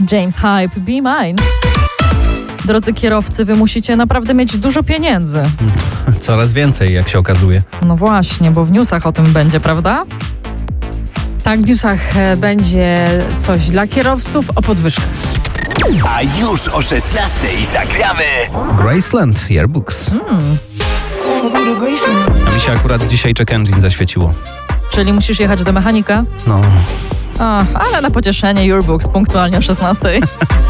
James Hype, Be Mine. Drodzy kierowcy, wy musicie naprawdę mieć dużo pieniędzy. Coraz więcej, jak się okazuje. No właśnie, bo w newsach o tym będzie, prawda? Tak, w newsach będzie coś dla kierowców o podwyżkach. A już o 16:00 zagramy Graceland Yearbooks. A mi się akurat dzisiaj check engine zaświeciło. Czyli musisz jechać do mechanika? No. Ale na pocieszenie Yearbooks punktualnie o 16:00.